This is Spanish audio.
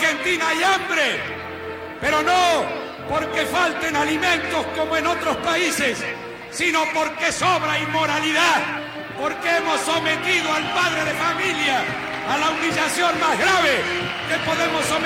Argentina hay hambre, pero no porque falten alimentos como en otros países, sino porque sobra inmoralidad, porque hemos sometido al padre de familia a la humillación más grave que podemos someter